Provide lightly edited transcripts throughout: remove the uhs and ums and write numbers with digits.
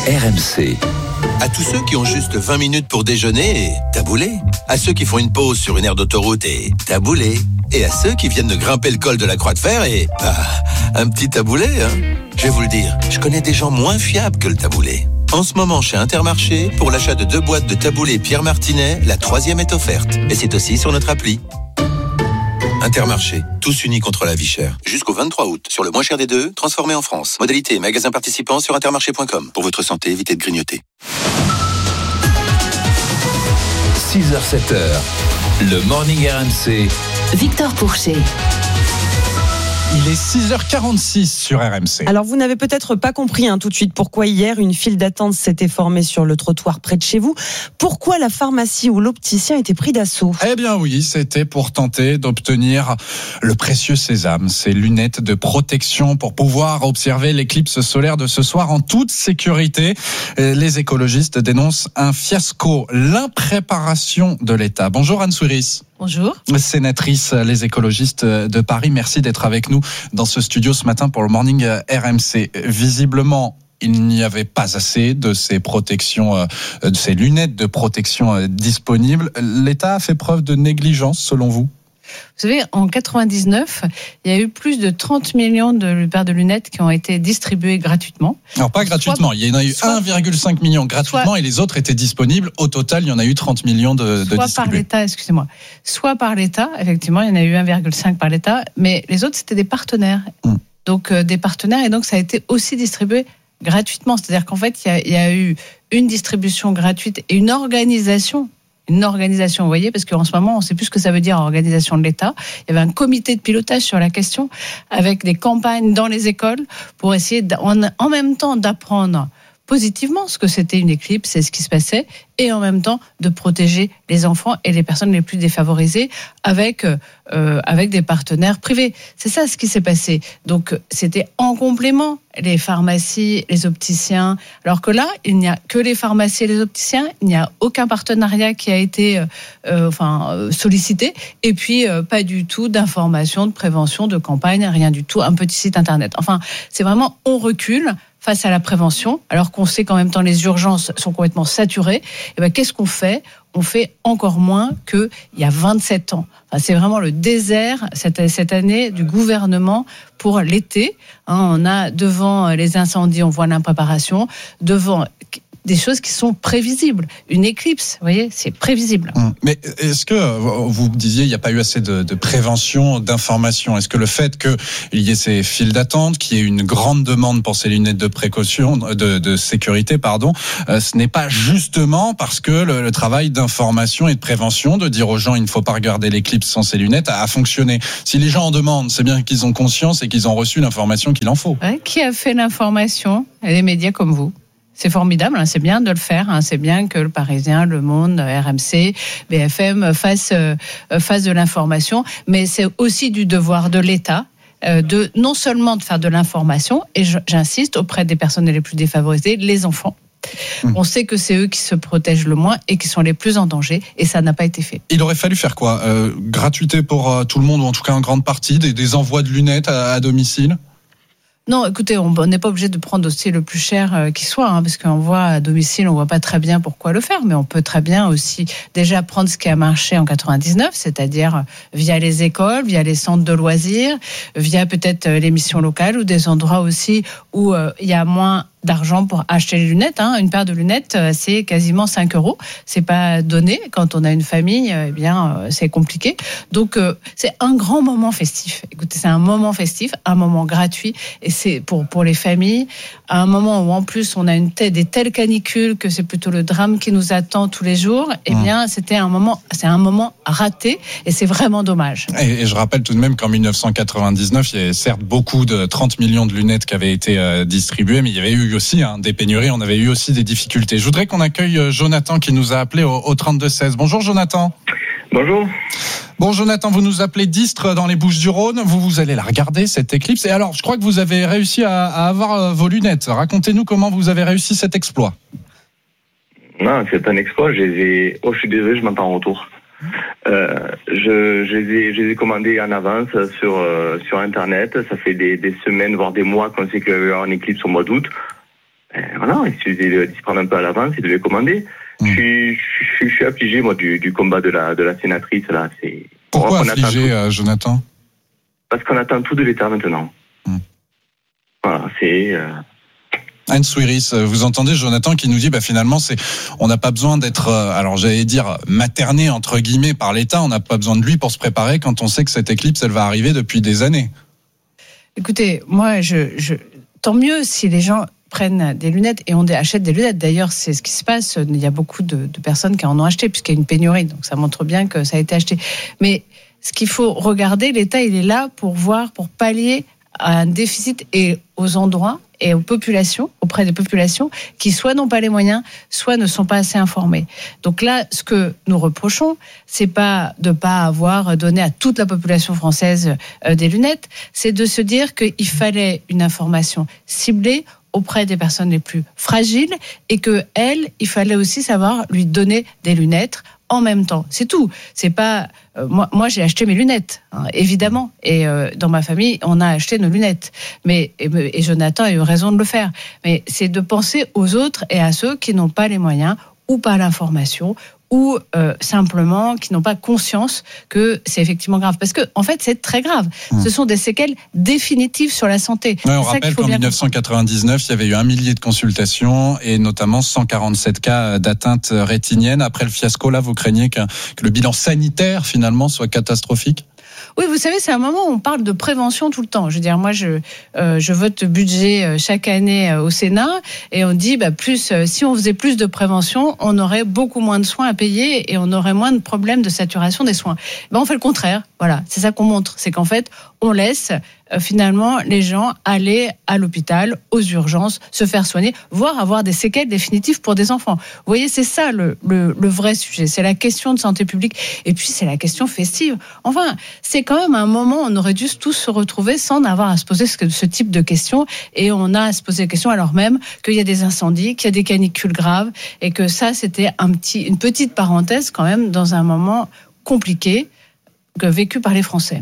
RMC. À tous ceux qui ont juste 20 minutes pour déjeuner, taboulé. À ceux qui font une pause sur une aire d'autoroute et taboulé. Et à ceux qui viennent de grimper le col de la Croix de Fer et un petit taboulé. Je vais vous le dire, je connais des gens moins fiables que le taboulé. En ce moment, chez Intermarché, pour l'achat de 2 boîtes de taboulé Pierre Martinet, la 3e est offerte. Et c'est aussi sur notre appli. Intermarché, tous unis contre la vie chère. Jusqu'au 23 août, sur le moins cher des deux, transformé en France. Modalité, magasin participant sur intermarché.com. Pour votre santé, évitez de grignoter. 6h-7h, le Morning RMC. Victor Pourchet. Il est 6h46 sur RMC. Alors vous n'avez peut-être pas compris tout de suite pourquoi hier une file d'attente s'était formée sur le trottoir près de chez vous. Pourquoi la pharmacie ou l'opticien était pris d'assaut ? Eh bien oui, c'était pour tenter d'obtenir le précieux sésame, ces lunettes de protection pour pouvoir observer l'éclipse solaire de ce soir en toute sécurité. Les écologistes dénoncent un fiasco, l'impréparation de l'État. Bonjour Anne Souris. Bonjour. Sénatrice, les écologistes de Paris, merci d'être avec nous dans ce studio ce matin pour le Morning RMC. Visiblement, il n'y avait pas assez de ces protections, de ces lunettes de protection disponibles. L'État a fait preuve de négligence, selon vous ? Vous savez, en 99, il y a eu plus de 30 millions de paires de lunettes qui ont été distribuées gratuitement. Alors pas gratuitement, il y en a eu 1,5 million gratuitement et les autres étaient disponibles. Au total, il y en a eu 30 millions de distribués. Soit par l'État, excusez-moi. Soit par l'État, effectivement, il y en a eu 1,5 par l'État, mais les autres, c'était des partenaires. Donc des partenaires, et donc ça a été aussi distribué gratuitement. C'est-à-dire qu'en fait, il y a eu une distribution gratuite et une organisation, vous voyez, parce qu'en ce moment, on ne sait plus ce que ça veut dire, organisation de l'État. Il y avait un comité de pilotage sur la question, avec des campagnes dans les écoles, pour essayer, en même temps, d'apprendre positivement ce que c'était une éclipse et ce qui se passait, et en même temps de protéger les enfants et les personnes les plus défavorisées avec des partenaires privés. C'est ça ce qui s'est passé. Donc c'était en complément les pharmacies, les opticiens, alors que là, il n'y a que les pharmacies et les opticiens, il n'y a aucun partenariat qui a été sollicité, et puis pas du tout d'information, de prévention, de campagne, rien du tout, un petit site internet. Enfin, c'est vraiment, on recule face à la prévention, alors qu'on sait qu'en même temps les urgences sont complètement saturées. Et ben, qu'est-ce qu'on fait ? On fait encore moins qu'il y a 27 ans. Enfin, c'est vraiment le désert cette année du gouvernement pour l'été. On a devant les incendies, on voit l'impréparation, devant des choses qui sont prévisibles. Une éclipse, vous voyez, c'est prévisible. Mais est-ce que, vous disiez, il n'y a pas eu assez de prévention, d'information. Est-ce que le fait qu'il y ait ces files d'attente, qu'il y ait une grande demande pour ces lunettes de précaution, de sécurité, ce n'est pas justement parce que le travail d'information et de prévention, de dire aux gens il ne faut pas regarder l'éclipse sans ces lunettes, a fonctionné. Si les gens en demandent, c'est bien qu'ils ont conscience et qu'ils ont reçu l'information qu'il en faut. Ouais, qui a fait l'information ? Les médias comme vous. C'est formidable, c'est bien de le faire, c'est bien que le Parisien, Le Monde, RMC, BFM fassent de l'information, mais c'est aussi du devoir de l'État de non seulement de faire de l'information, et j'insiste, auprès des personnes les plus défavorisées, les enfants. On sait que c'est eux qui se protègent le moins et qui sont les plus en danger, et ça n'a pas été fait. Il aurait fallu faire quoi ? Gratuité pour tout le monde, ou en tout cas en grande partie, des envois de lunettes à domicile ? Non, écoutez, on n'est pas obligé de prendre aussi le plus cher qui soit, parce qu'on voit à domicile, on voit pas très bien pourquoi le faire, mais on peut très bien aussi déjà prendre ce qui a marché en 99, c'est-à-dire via les écoles, via les centres de loisirs, via peut-être les missions locales ou des endroits aussi où il y a moins d'argent pour acheter les lunettes. Une paire de lunettes, c'est quasiment 5 €. C'est pas donné. Quand on a une famille, c'est compliqué. Donc, c'est un grand moment festif. Écoutez, c'est un moment festif, un moment gratuit. Et c'est pour les familles, à un moment où en plus on a des telles canicules que c'est plutôt le drame qui nous attend tous les jours. C'est un moment raté. Et c'est vraiment dommage. Et je rappelle tout de même qu'en 1999, il y avait certes beaucoup de 30 millions de lunettes qui avaient été distribuées, mais il y avait eu aussi des pénuries, on avait eu aussi des difficultés. Je voudrais qu'on accueille Jonathan qui nous a appelé au 32-16. Bonjour Jonathan. Bonjour. Bon Jonathan, vous nous appelez d'Istres dans les Bouches-du-Rhône. Vous allez la regarder, cette éclipse. Et alors, je crois que vous avez réussi à avoir vos lunettes. Racontez-nous comment vous avez réussi cet exploit. Non, c'est un exploit. Je suis désolé, je m'entends en retour. Je les ai commandés en avance sur Internet. Ça fait des semaines, voire des mois qu'on sait qu'il va y avoir une éclipse au mois d'août. Voilà, il suffisait de s'y prendre un peu à l'avance et de les commander. Je suis affligé, moi, du combat de la sénatrice, là. Pourquoi affligé, Jonathan? Parce qu'on attend tout de l'État maintenant. Voilà, c'est... Anne Souiris, vous entendez Jonathan qui nous dit finalement on n'a pas besoin d'être alors j'allais dire materné entre guillemets par l'État, on n'a pas besoin de lui pour se préparer quand on sait que cette éclipse elle va arriver depuis des années. Écoutez, moi tant mieux si les gens prennent des lunettes et achètent des lunettes. D'ailleurs, c'est ce qui se passe. Il y a beaucoup de personnes qui en ont acheté puisqu'il y a une pénurie. Donc ça montre bien que ça a été acheté. Mais ce qu'il faut regarder, l'État il est là pour pallier à un déficit et aux endroits et aux populations, auprès des populations qui soit n'ont pas les moyens, soit ne sont pas assez informées. Donc là, ce que nous reprochons, c'est pas de pas avoir donné à toute la population française des lunettes, c'est de se dire qu'il fallait une information ciblée auprès des personnes les plus fragiles et que il fallait aussi savoir lui donner des lunettes en même temps. C'est tout. C'est pas moi j'ai acheté mes lunettes, évidemment, et dans ma famille on a acheté nos lunettes. Mais et Jonathan a eu raison de le faire. Mais c'est de penser aux autres et à ceux qui n'ont pas les moyens ou pas l'information ou simplement qui n'ont pas conscience que c'est effectivement grave. Parce que en fait, c'est très grave. Ce sont des séquelles définitives sur la santé. Ouais, on rappelle qu'en 1999, il y avait eu 1 millier de consultations et notamment 147 cas d'atteinte rétinienne. Après le fiasco, là, vous craignez que le bilan sanitaire, finalement, soit catastrophique ? Oui, vous savez, c'est un moment où on parle de prévention tout le temps. Je veux dire, moi, je vote budget chaque année au Sénat et on dit, si on faisait plus de prévention, on aurait beaucoup moins de soins à payer et on aurait moins de problèmes de saturation des soins. On fait le contraire. Voilà, c'est ça qu'on montre. C'est qu'en fait, on laisse finalement les gens aller à l'hôpital, aux urgences, se faire soigner, voire avoir des séquelles définitives pour des enfants. Vous voyez, c'est ça le vrai sujet. C'est la question de santé publique. Et puis, c'est la question festive. Enfin, c'est quand même un moment où on aurait dû tous se retrouver sans avoir à se poser ce type de questions. Et on a à se poser des questions alors même qu'il y a des incendies, qu'il y a des canicules graves et que ça, c'était une petite parenthèse quand même dans un moment compliqué vécu par les Français.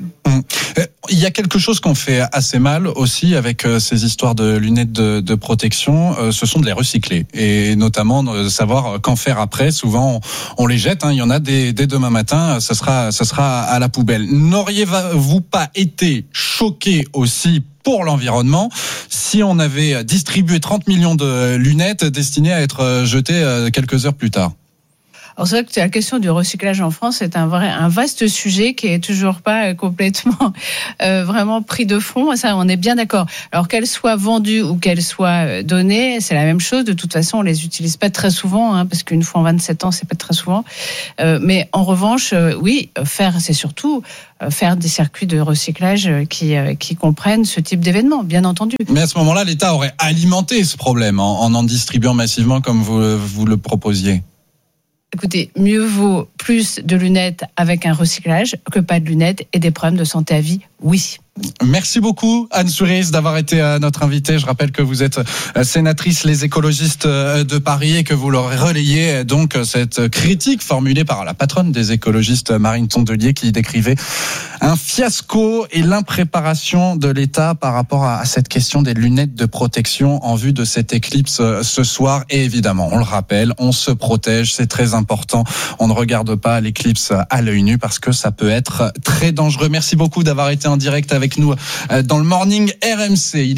Il y a quelque chose qu'on fait assez mal aussi avec ces histoires de lunettes de protection, ce sont de les recycler et notamment de savoir qu'en faire après. Souvent on les jette, il y en a dès demain matin, ça sera à la poubelle. N'auriez-vous pas été choqué aussi pour l'environnement si on avait distribué 30 millions de lunettes destinées à être jetées quelques heures plus tard? Alors c'est vrai que la question du recyclage en France est un vaste sujet qui est toujours pas complètement vraiment pris de front. Ça, on est bien d'accord. Alors qu'elles soient vendues ou qu'elles soient données, c'est la même chose. De toute façon, on les utilise pas très souvent, parce qu'une fois en 27 ans, c'est pas très souvent. Mais en revanche, oui, c'est surtout faire des circuits de recyclage qui comprennent ce type d'événement, bien entendu. Mais à ce moment-là, l'État aurait alimenté ce problème en distribuant massivement comme vous le proposiez. Écoutez, mieux vaut plus de lunettes avec un recyclage que pas de lunettes et des problèmes de santé à vie, oui. Merci beaucoup Anne Souiris d'avoir été notre invitée. Je rappelle que vous êtes sénatrice Les Écologistes de Paris et que vous leur relayez donc cette critique formulée par la patronne des écologistes Marine Tondelier qui décrivait un fiasco et l'impréparation de l'État par rapport à cette question des lunettes de protection en vue de cette éclipse ce soir. Et évidemment, on le rappelle, on se protège, c'est très important. On ne regarde pas l'éclipse à l'œil nu parce que ça peut être très dangereux. Merci beaucoup d'avoir été en direct avec nous dans le Morning RMC. Il est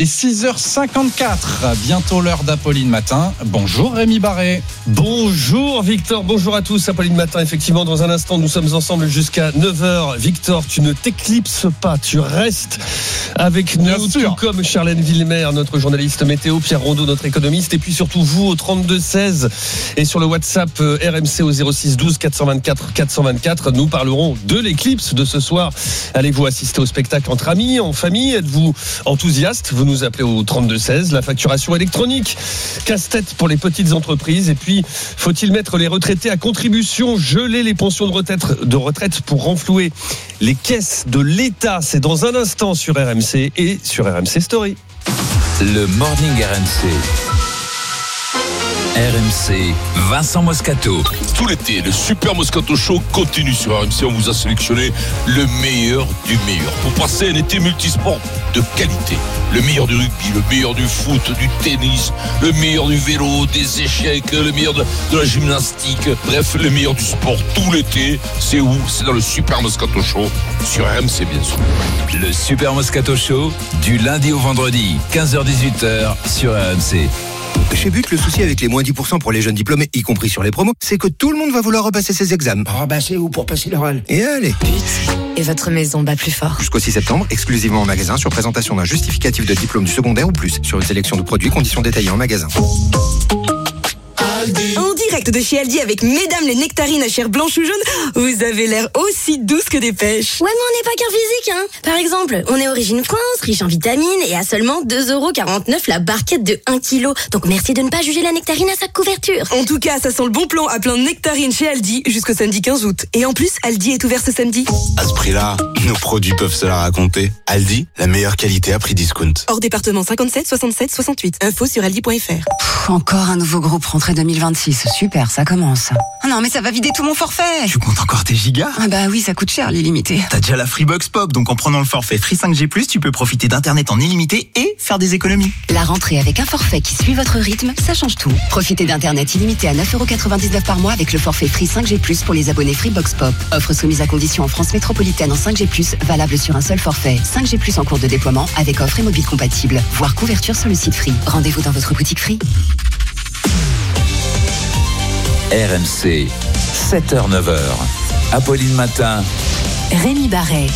6h54, bientôt l'heure d'Apolline Matin. Bonjour Rémi Barré. Bonjour Victor, bonjour à tous. Apolline Matin, effectivement, dans un instant, nous sommes ensemble jusqu'à 9h. Victor, tu ne t'éclipses pas, tu restes avec nous, tout comme Charlène Villemer, notre journaliste météo, Pierre Rondeau, notre économiste, et puis surtout vous au 32-16 et sur le WhatsApp RMC au 06-12 424 424. Nous parlerons de l'éclipse de ce soir. Allez-vous assister au spectacle entre amis, en famille? Êtes-vous enthousiaste? Vous nous appelez au 32-16. La facturation électronique, casse-tête pour les petites entreprises. Et puis, faut-il mettre les retraités à contribution, geler les pensions de retraite pour renflouer les caisses de l'État? C'est dans un instant sur RMC et sur RMC Story. Le Morning RMC. RMC, Vincent Moscato. Tout l'été, le Super Moscato Show continue sur RMC. On vous a sélectionné le meilleur du meilleur pour passer un été multisport de qualité. Le meilleur du rugby, le meilleur du foot, du tennis, le meilleur du vélo, des échecs, le meilleur de la gymnastique. Bref, le meilleur du sport tout l'été. C'est où? C'est dans le Super Moscato Show sur RMC, bien sûr. Le Super Moscato Show, du lundi au vendredi, 15h-18h sur RMC. Chez But, le souci avec les moins 10% pour les jeunes diplômés, y compris sur les promos, c'est que tout le monde va vouloir repasser ses examens. Oh bah c'est où pour passer l'oral? Et allez. But. Et votre maison bat plus fort. Jusqu'au 6 septembre, exclusivement en magasin, sur présentation d'un justificatif de diplôme du secondaire ou plus. Sur une sélection de produits, conditions détaillées en magasin. En direct de chez Aldi avec mesdames les nectarines à chair blanche ou jaune, vous avez l'air aussi douce que des pêches. Ouais, mais on n'est pas qu'un physique, hein. Par exemple, on est Origine France, riche en vitamines et à seulement 2,49€ la barquette de 1 kg. Donc merci de ne pas juger la nectarine à sa couverture. En tout cas, ça sent le bon plan à plein de nectarines chez Aldi jusqu'au samedi 15 août. Et en plus, Aldi est ouvert ce samedi. À ce prix-là, nos produits peuvent se la raconter. Aldi, la meilleure qualité à prix discount. Hors département 57 67 68. Info sur aldi.fr. Encore un nouveau groupe rentrée 2026. Super, ça commence. Oh non, mais ça va vider tout mon forfait. Tu comptes encore tes gigas? Ah bah oui, ça coûte cher l'illimité. T'as déjà la Freebox Pop, donc en prenant le forfait Free 5G+, tu peux profiter d'internet en illimité et faire des économies. La rentrée avec un forfait qui suit votre rythme, ça change tout. Profitez d'internet illimité à 9,99€ par mois avec le forfait Free 5G+, pour les abonnés Freebox Pop. Offre soumise à condition en France métropolitaine en 5G+, valable sur un seul forfait. 5G+, en cours de déploiement avec offre et mobile compatible. Voir couverture sur le site Free. Rendez-vous dans votre boutique Free. RMC, 7h-9h. Apolline Matin. Rémi Barret.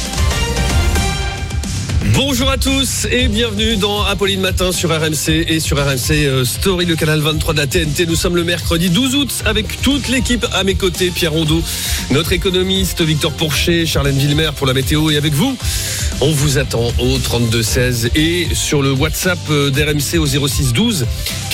Bonjour à tous et bienvenue dans Apolline Matin sur RMC et sur RMC Story, le canal 23 de la TNT. Nous sommes le mercredi 12 août avec toute l'équipe à mes côtés. Pierre Rondeau, notre économiste, Victor Pourchet, Charlène Villemer pour la météo. Et avec vous, on vous attend au 32-16 et sur le WhatsApp d'RMC au 06 12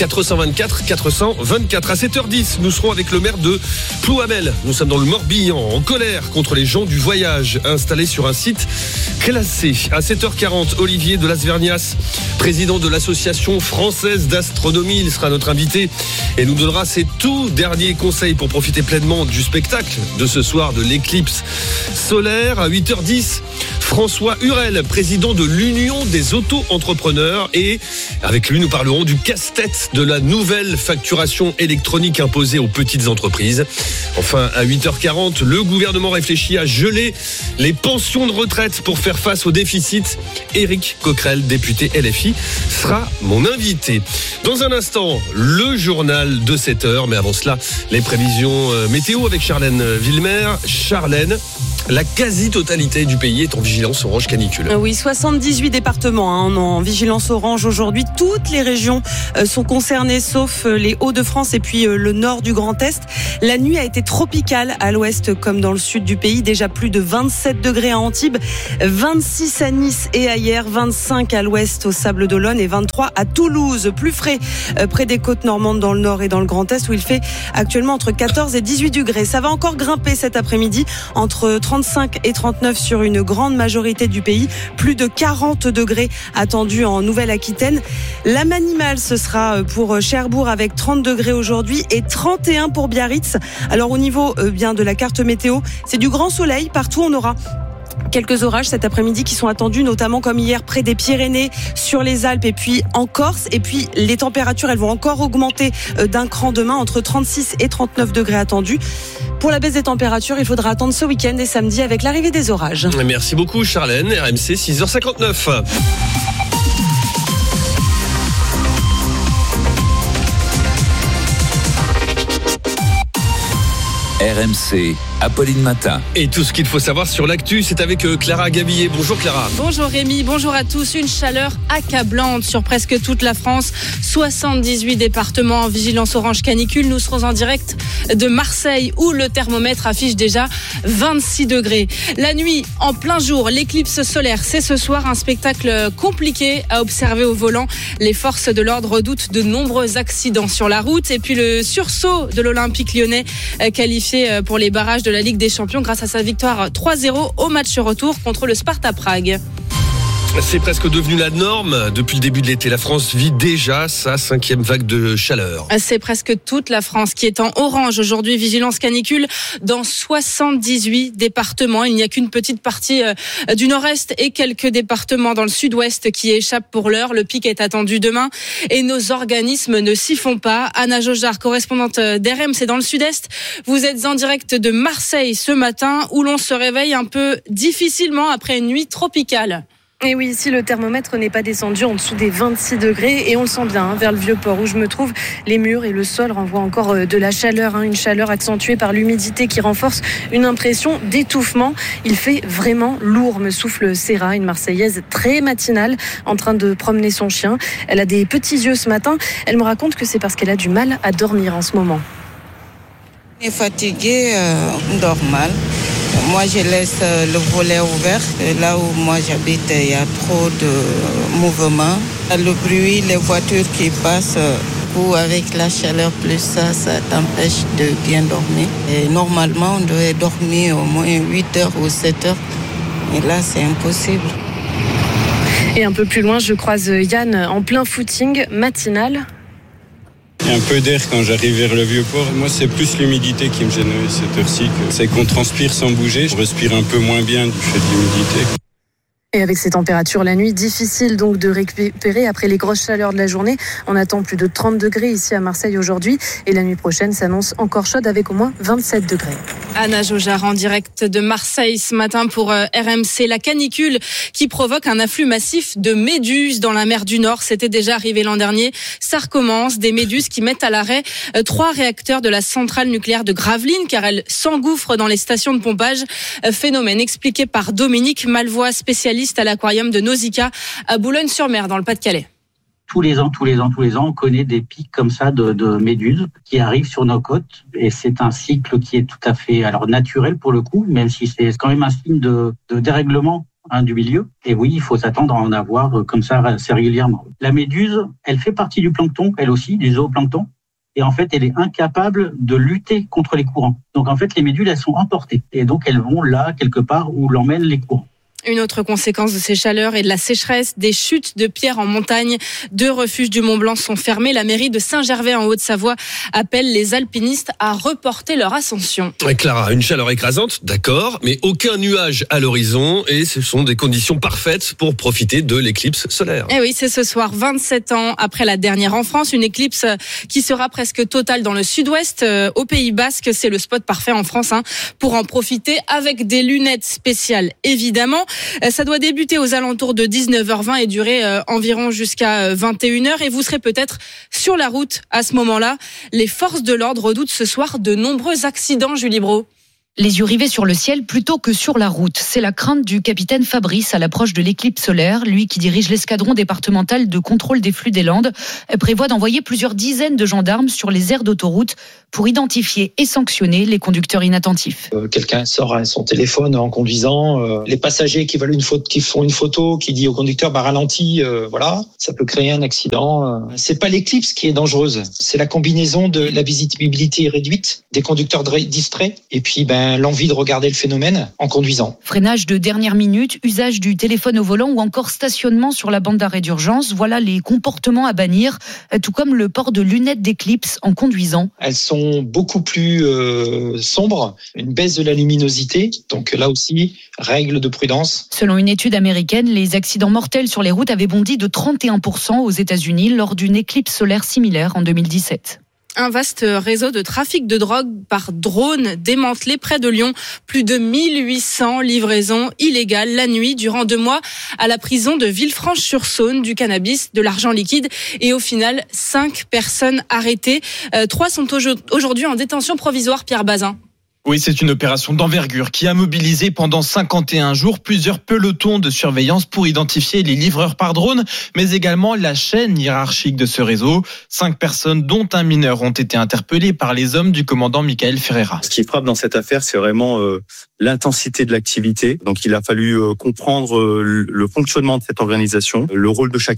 424 424. À 7h10, nous serons avec le maire de Plouhamel. Nous sommes dans le Morbihan, en colère contre les gens du voyage installés sur un site classé. À 7h40, Olivier de Las Vernias, président de l'association française d'astronomie, il sera notre invité et nous donnera ses tout derniers conseils pour profiter pleinement du spectacle de ce soir de l'éclipse solaire. À 8h10, François Hurel, président de l'Union des auto-entrepreneurs, et avec lui nous parlerons du casse-tête de la nouvelle facturation électronique imposée aux petites entreprises. Enfin, à 8h40, le gouvernement réfléchit à geler les pensions de retraite pour faire face au déficit. Éric Coquerel, député LFI, sera mon invité. Dans un instant, le journal de 7h, mais avant cela, les prévisions météo avec Charlène Villemer. Charlène, la quasi-totalité du pays est en vigilance orange canicule. Oui, 78 départements en vigilance orange aujourd'hui. Toutes les régions sont concernées, sauf les Hauts-de-France et puis le nord du Grand Est. La nuit a été tropicale à l'ouest comme dans le sud du pays. Déjà plus de 27 degrés à Antibes, 26 à Nice et ailleurs, 25 à l'ouest au Sable d'Olonne et 23 à Toulouse. Plus frais près des côtes normandes dans le nord et dans le Grand Est où il fait actuellement entre 14 et 18 degrés. Ça va encore grimper cet après-midi entre 35 et 39 sur une grande majorité du pays. Plus de 40 degrés attendus en Nouvelle-Aquitaine. La Manimale, ce sera pour Cherbourg avec 30 degrés aujourd'hui et 31 pour Biarritz. Alors au niveau bien de la carte météo, c'est du grand soleil. Partout on aura quelques orages cet après-midi qui sont attendus, notamment comme hier près des Pyrénées, sur les Alpes et puis en Corse. Et puis les températures, elles vont encore augmenter d'un cran demain, entre 36 et 39 degrés attendus. Pour la baisse des températures, il faudra attendre ce week-end et samedi avec l'arrivée des orages. Merci beaucoup Charlène, RMC 6h59. RMC, Apolline Matin. Et tout ce qu'il faut savoir sur l'actu, c'est avec Clara Gabillet. Bonjour Clara. Bonjour Rémi, bonjour à tous. Une chaleur accablante sur presque toute la France. 78 départements en vigilance orange canicule. Nous serons en direct de Marseille où le thermomètre affiche déjà 26 degrés. La nuit, en plein jour, l'éclipse solaire. C'est ce soir un spectacle compliqué à observer au volant. Les forces de l'ordre redoutent de nombreux accidents sur la route. Et puis le sursaut de l'Olympique lyonnais qualifié pour les barrages de la Ligue des Champions grâce à sa victoire 3-0 au match retour contre le Sparta Prague. C'est presque devenu la norme. Depuis le début de l'été, la France vit déjà sa 5e vague de chaleur. C'est presque toute la France qui est en orange aujourd'hui. Vigilance canicule dans 78 départements. Il n'y a qu'une petite partie du nord-est et quelques départements dans le sud-ouest qui échappent pour l'heure. Le pic est attendu demain et nos organismes ne s'y font pas. Anna Jaugeard, correspondante d'RMC dans le sud-est. Vous êtes en direct de Marseille ce matin où l'on se réveille un peu difficilement après une nuit tropicale. Et oui, ici le thermomètre n'est pas descendu en dessous des 26 degrés et on le sent bien vers le Vieux-Port où je me trouve. Les murs et le sol renvoient encore de la chaleur, une chaleur accentuée par l'humidité qui renforce une impression d'étouffement. Il fait vraiment lourd, me souffle Sarah, une Marseillaise très matinale en train de promener son chien. Elle a des petits yeux ce matin. Elle me raconte que c'est parce qu'elle a du mal à dormir en ce moment. On est fatigué, normal. Moi, je laisse le volet ouvert. Là où moi j'habite, il y a trop de mouvements. Le bruit, les voitures qui passent, ou avec la chaleur plus ça t'empêche de bien dormir. Et normalement, on devait dormir au moins 8 heures ou 7 heures. Et là, c'est impossible. Et un peu plus loin, je croise Yann en plein footing matinal. Il y a un peu d'air quand j'arrive vers le Vieux-Port. Moi, c'est plus l'humidité qui me gêne à cette heure-ci. C'est qu'on transpire sans bouger. Je respire un peu moins bien du fait de l'humidité. Et avec ces températures la nuit, difficile donc de récupérer après les grosses chaleurs de la journée. On attend plus de 30 degrés ici à Marseille aujourd'hui. Et la nuit prochaine s'annonce encore chaude avec au moins 27 degrés. Anna Jaugeard en direct de Marseille ce matin pour RMC. La canicule qui provoque un afflux massif de méduses dans la mer du Nord. C'était déjà arrivé l'an dernier. Ça recommence. Des méduses qui mettent à l'arrêt 3 réacteurs de la centrale nucléaire de Gravelines car elles s'engouffrent dans les stations de pompage. Phénomène expliqué par Dominique Malvois, spécialiste à l'aquarium de Nausicaa à Boulogne-sur-Mer dans le Pas-de-Calais. Tous les ans, on connaît des pics comme ça de méduses qui arrivent sur nos côtes. Et c'est un cycle qui est tout à fait naturel pour le coup, même si c'est quand même un signe de dérèglement du milieu. Et oui, il faut s'attendre à en avoir comme ça assez régulièrement. La méduse, elle fait partie du plancton, elle aussi, du zooplancton. Et en fait, elle est incapable de lutter contre les courants. Donc en fait, les méduses, elles sont emportées. Et donc elles vont là, quelque part, où l'emmènent les courants. Une autre conséquence de ces chaleurs et de la sécheresse, des chutes de pierres en montagne. 2 refuges du Mont-Blanc sont fermés. La mairie de Saint-Gervais en Haute-Savoie appelle les alpinistes à reporter leur ascension. Et Clara, une chaleur écrasante, d'accord, mais aucun nuage à l'horizon et ce sont des conditions parfaites pour profiter de l'éclipse solaire. Et oui, c'est ce soir, 27 ans après la dernière en France, une éclipse qui sera presque totale dans le sud-ouest, au Pays Basque. C'est le spot parfait en France pour en profiter avec des lunettes spéciales, évidemment. Ça doit débuter aux alentours de 19h20 et durer environ jusqu'à 21h. Et vous serez peut-être sur la route à ce moment-là. Les forces de l'ordre redoutent ce soir de nombreux accidents, Julie Brault. Les yeux rivés sur le ciel plutôt que sur la route. C'est la crainte du capitaine Fabrice à l'approche de l'éclipse solaire. Lui qui dirige l'escadron départemental de contrôle des flux des Landes prévoit d'envoyer plusieurs dizaines de gendarmes sur les aires d'autoroute pour identifier et sanctionner les conducteurs inattentifs. Quelqu'un sort son téléphone en conduisant. Les passagers qui font une photo, qui dit au conducteur ralentis, voilà, ça peut créer un accident. C'est pas l'éclipse qui est dangereuse, c'est la combinaison de la visibilité réduite, des conducteurs distraits et puis l'envie de regarder le phénomène en conduisant. Freinage de dernière minute, usage du téléphone au volant ou encore stationnement sur la bande d'arrêt d'urgence. Voilà les comportements à bannir, tout comme le port de lunettes d'éclipse en conduisant. Elles sont beaucoup plus sombres, une baisse de la luminosité, donc là aussi, règle de prudence. Selon une étude américaine, les accidents mortels sur les routes avaient bondi de 31% aux États-Unis lors d'une éclipse solaire similaire en 2017. Un vaste réseau de trafic de drogue par drone démantelé près de Lyon. Plus de 1800 livraisons illégales la nuit durant 2 mois à la prison de Villefranche-sur-Saône, du cannabis, de l'argent liquide et au final 5 personnes arrêtées. 3 sont aujourd'hui en détention provisoire, Pierre Bazin. Oui, c'est une opération d'envergure qui a mobilisé pendant 51 jours plusieurs pelotons de surveillance pour identifier les livreurs par drone, mais également la chaîne hiérarchique de ce réseau. 5 personnes, dont un mineur, ont été interpellées par les hommes du commandant Michael Ferreira. Ce qui frappe dans cette affaire, c'est vraiment l'intensité de l'activité. Donc il a fallu comprendre le fonctionnement de cette organisation, le rôle de chacun.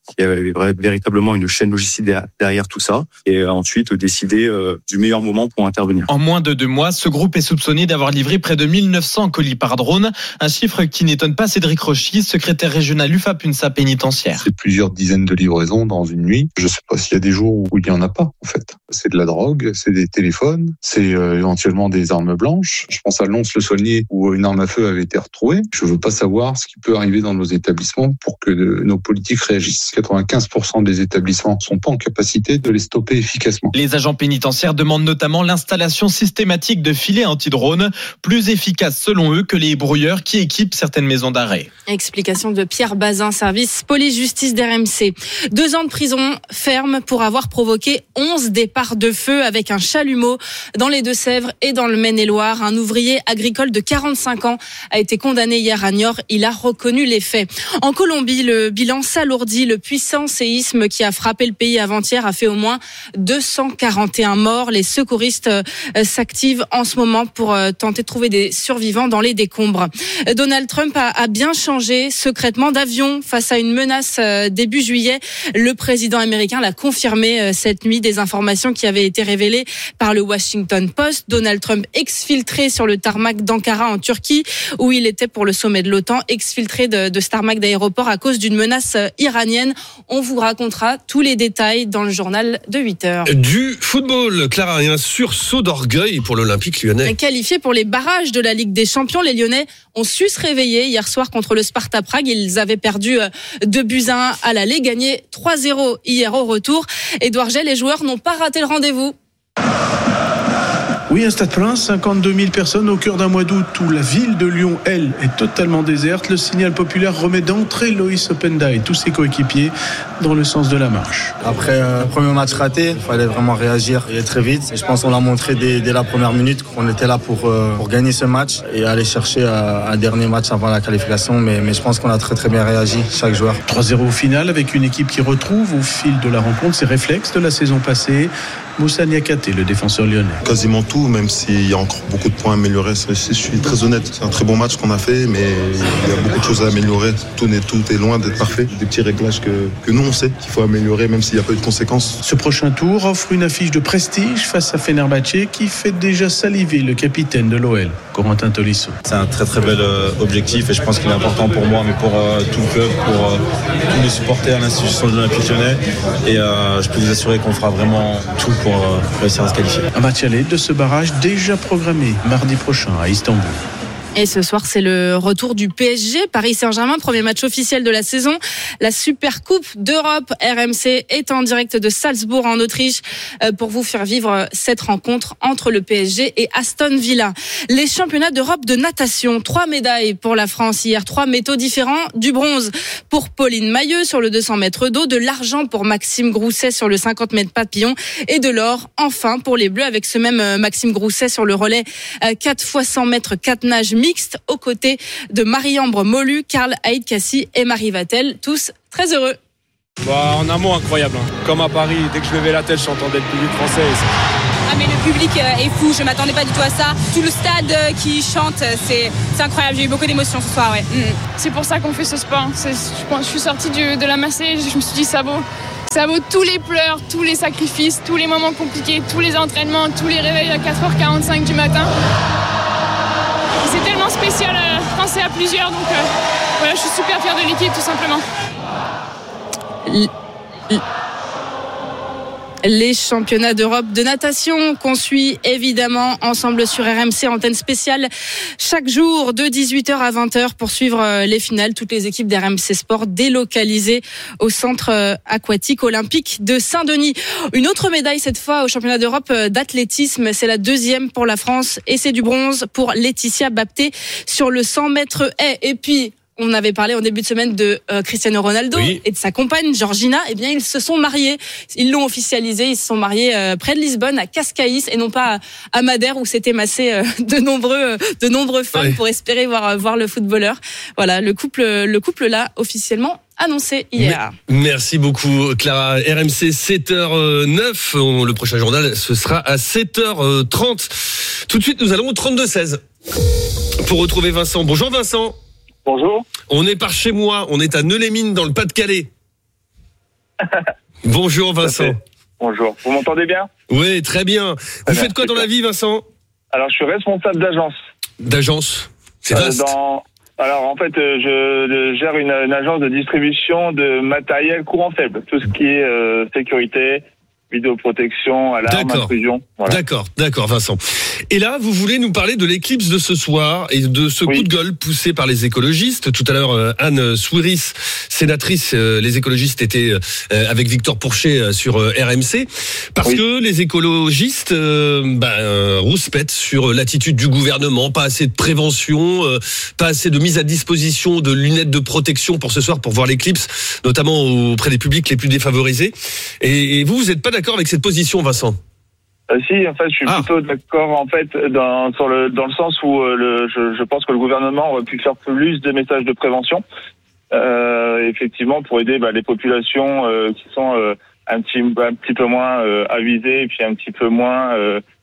qu'il y avait véritablement une chaîne logistique derrière tout ça, et ensuite décider du meilleur moment pour intervenir. En moins de 2 mois, ce groupe est soupçonné d'avoir livré près de 1900 colis par drone, un chiffre qui n'étonne pas Cédric Rochy, secrétaire régional UFA-PUNSA pénitentiaire. C'est plusieurs dizaines de livraisons dans une nuit. Je ne sais pas s'il y a des jours où il n'y en a pas, en fait. C'est de la drogue, c'est des téléphones, c'est éventuellement des armes blanches. Je pense à Lons-le-Saulnier où une arme à feu avait été retrouvée. Je ne veux pas savoir ce qui peut arriver dans nos établissements pour que nos politiques réagissent. 95% des établissements ne sont pas en capacité de les stopper efficacement. Les agents pénitentiaires demandent notamment l'installation systématique de filets anti-drones, plus efficaces selon eux que les brouilleurs qui équipent certaines maisons d'arrêt. Explication de Pierre Bazin, service police-justice d'RMC. 2 ans de prison ferme pour avoir provoqué 11 départs de feu avec un chalumeau dans les Deux-Sèvres et dans le Maine-et-Loire. Un ouvrier agricole de 45 ans a été condamné hier à Niort. Il a reconnu les faits. En Colombie, le bilan s'alourdit. Le puissant séisme qui a frappé le pays avant-hier a fait au moins 241 morts. Les secouristes s'activent en ce moment pour tenter de trouver des survivants dans les décombres. Donald Trump a bien changé secrètement d'avion face à une menace début juillet. Le président américain l'a confirmé cette nuit, des informations qui avaient été révélées par le Washington Post. Donald Trump exfiltré sur le tarmac d'Ankara en Turquie où il était pour le sommet de l'OTAN, exfiltré de ce tarmac d'aéroport à cause d'une menace iranienne. On vous racontera tous les détails dans le journal de 8h. Du football, Clara, et un sursaut d'orgueil pour l'Olympique lyonnais. Qualifié pour les barrages de la Ligue des Champions, les Lyonnais ont su se réveiller hier soir contre le Sparta Prague. Ils avaient perdu 2-1 à l'aller, gagné 3-0 hier au retour. Édouard Gey, les joueurs n'ont pas raté le rendez-vous. Oui, un stade plein, 52 000 personnes au cœur d'un mois d'août où la ville de Lyon, elle, est totalement déserte. Le signal populaire remet d'entrée Loïs Openda et tous ses coéquipiers dans le sens de la marche. Après un premier match raté, il fallait vraiment réagir et très vite. Et je pense qu'on l'a montré dès la première minute qu'on était là pour gagner ce match et aller chercher un dernier match avant la qualification. Mais je pense qu'on a très très bien réagi, chaque joueur. 3-0 au final avec une équipe qui retrouve au fil de la rencontre ses réflexes de la saison passée. Moussa Niakate, le défenseur lyonnais. Quasiment tout, même s'il y a encore beaucoup de points à améliorer. Je suis très honnête. C'est un très bon match qu'on a fait, mais il y a beaucoup de choses à améliorer. Tout est loin d'être parfait. Des petits réglages que nous, on sait qu'il faut améliorer, même s'il n'y a pas eu de conséquences. Ce prochain tour offre une affiche de prestige face à Fenerbahçe qui fait déjà saliver le capitaine de l'OL, Corentin Tolisso. C'est un très très bel objectif et je pense qu'il est important pour moi, mais pour tout le club, pour tous les supporters à l'institution de l'Olympique Lyonnais. Et je peux vous assurer qu'on fera vraiment tout pour réussir à se qualifier. Un match aller de ce barrage déjà programmé mardi prochain à Istanbul. Et ce soir, c'est le retour du PSG, Paris Saint-Germain, premier match officiel de la saison. La Super Coupe d'Europe, RMC, est en direct de Salzbourg en Autriche pour vous faire vivre cette rencontre entre le PSG et Aston Villa. Les championnats d'Europe de natation, 3 médailles pour la France hier, 3 métaux différents, du bronze pour Pauline Mailleux sur le 200 mètres d'eau, de l'argent pour Maxime Grousset sur le 50 mètres papillon et de l'or, enfin, pour les Bleus avec ce même Maxime Grousset sur le relais 4 x 100 mètres 4 nages mixte aux côtés de Marie-Ambre Molu, Karl Aït-Kassi et Marie Vatel, tous très heureux. En amont, incroyable. Comme à Paris, dès que je levais la tête, j'entendais le public français. Ah mais le public est fou, je m'attendais pas du tout à ça. Tout le stade qui chante, c'est incroyable, j'ai eu beaucoup d'émotions ce soir. Ouais. C'est pour ça qu'on fait ce sport. Je suis sortie de la massée, je me suis dit ça vaut tous les pleurs, tous les sacrifices, tous les moments compliqués, tous les entraînements, tous les réveils à 4h45 du matin. C'est tellement spécial quand c'est à plusieurs, donc voilà, je suis super fière de l'équipe tout simplement. Les championnats d'Europe de natation qu'on suit évidemment ensemble sur RMC, antenne spéciale chaque jour de 18h à 20h pour suivre les finales. Toutes les équipes d'RMC Sport délocalisées au centre aquatique olympique de Saint-Denis. Une autre médaille cette fois au championnat d'Europe d'athlétisme, c'est la 2e pour la France et c'est du bronze pour Laetitia Bapté sur le 100 mètres haies. Et puis on avait parlé en début de semaine de Cristiano Ronaldo et de sa compagne Georgina. Eh bien, ils se sont mariés. Ils l'ont officialisé. Ils se sont mariés près de Lisbonne, à Cascais, et non pas à Madère où s'étaient massés de nombreux fans pour espérer voir le footballeur. Voilà, le couple là officiellement annoncé hier. Merci beaucoup Clara. RMC 7h09. Le prochain journal, ce sera à 7h30. Tout de suite, nous allons au 32-16 pour retrouver Vincent. Bonjour Vincent. Bonjour. On est par chez moi, on est à Neux-les-Mines dans le Pas-de-Calais. Bonjour Vincent. Bonjour. Vous m'entendez bien? Oui, très bien. Vous faites quoi dans la vie, Vincent? Alors, je suis responsable d'agence. D'agence? C'est vaste. Alors, en fait, je gère une agence de distribution de matériel courant faible. Tout ce qui est sécurité, vidéoprotection, alarme, intrusion. Voilà. D'accord, Vincent. Et là, vous voulez nous parler de l'éclipse de ce soir et de ce coup de gueule poussé par les écologistes. Tout à l'heure, Anne Souiris, sénatrice, les écologistes étaient avec Victor Pourchet sur RMC, parce que les écologistes rouspètent sur l'attitude du gouvernement, pas assez de prévention, pas assez de mise à disposition de lunettes de protection pour ce soir, pour voir l'éclipse, notamment auprès des publics les plus défavorisés. Et vous n'êtes pas d'accord avec cette position, Vincent? Si, en fait, je suis plutôt d'accord, en fait, dans le sens où je pense que le gouvernement aurait pu faire plus de messages de prévention, effectivement, pour aider les populations qui sont un petit peu moins avisées, et puis un petit peu moins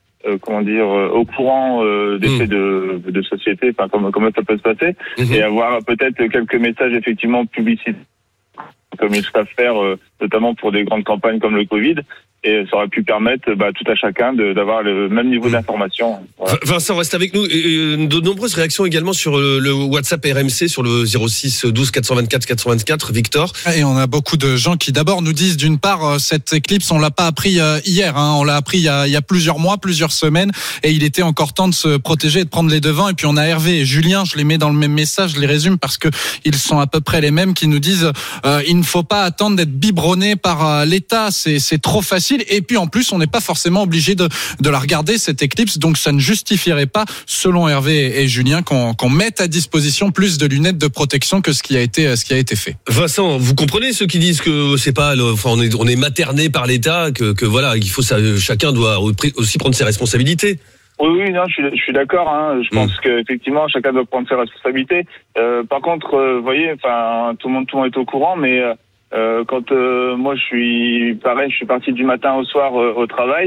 au courant des faits de société, enfin comment ça peut se passer, et avoir peut-être quelques messages effectivement publicitaires, comme ils savent faire, notamment pour des grandes campagnes comme le Covid. Et ça aurait pu permettre tout à chacun d'avoir le même niveau d'information. Voilà. Vincent, reste avec nous. De nombreuses réactions également sur le WhatsApp RMC, sur le 06 12 424 424. Victor. Et on a beaucoup de gens qui d'abord nous disent, d'une part, cette éclipse, on l'a pas appris hier, on l'a appris il y a plusieurs mois, plusieurs semaines, et il était encore temps de se protéger et de prendre les devants. Et puis on a Hervé et Julien, je les mets dans le même message, je les résume parce que ils sont à peu près les mêmes, qui nous disent il ne faut pas attendre d'être biberonné par l'État, c'est trop facile. Et puis en plus, on n'est pas forcément obligé de la regarder, cette éclipse, donc ça ne justifierait pas, selon Hervé et Julien, qu'on mette à disposition plus de lunettes de protection que ce qui a été fait. Vincent, vous comprenez ceux qui disent que c'est pas, on est materné par l'État, que voilà, il faut chacun doit aussi prendre ses responsabilités. Oui, non, je suis d'accord. Je pense qu'effectivement, chacun doit prendre ses responsabilités. Par contre, vous voyez, tout le monde est au courant, mais quand moi je suis parti du matin au soir au travail,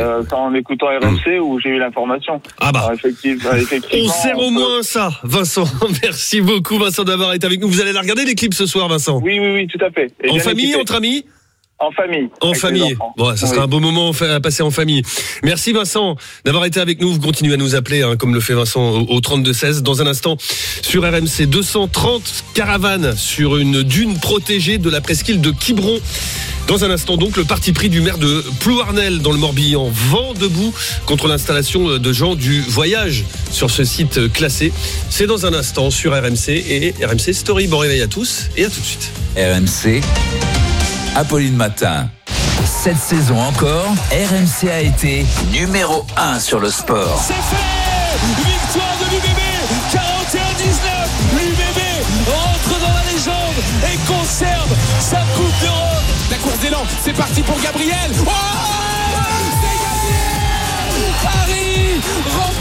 en écoutant RMC où j'ai eu l'information. Alors, effectivement, on sert au moins ça, Vincent. Merci beaucoup, Vincent, d'avoir été avec nous. Vous allez la regarder l'éclipse ce soir, Vincent? Oui, tout à fait. En famille, entre amis? En famille. En famille. Bon, ça sera un beau moment à passer en famille. Merci Vincent d'avoir été avec nous. Vous continuez à nous appeler, comme le fait Vincent, au 32-16. Dans un instant, sur RMC, 230 caravanes sur une dune protégée de la presqu'île de Quiberon. Dans un instant, donc, le parti pris du maire de Plouarnel dans le Morbihan, vent debout contre l'installation de gens du voyage sur ce site classé. C'est dans un instant sur RMC et RMC Story. Bon réveil à tous et à tout de suite. RMC, Apolline Matin. Cette saison encore, RMC a été numéro 1 sur le sport. C'est fait! Victoire de l'UBB, 41-19. L'UBB rentre dans la légende et conserve sa Coupe d'Europe. La course d'élan, c'est parti pour Gabriel. Oh, c'est gagné! Paris remporte